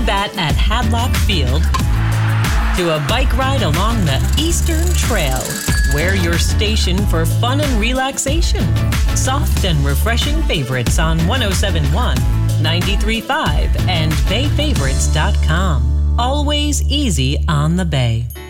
bat at Hadlock Field to a bike ride along the Eastern Trail. We're your station for fun and relaxation. Soft and refreshing favorites on 107.1, 93.5, and BayFavorites.com. Always easy on the Bay.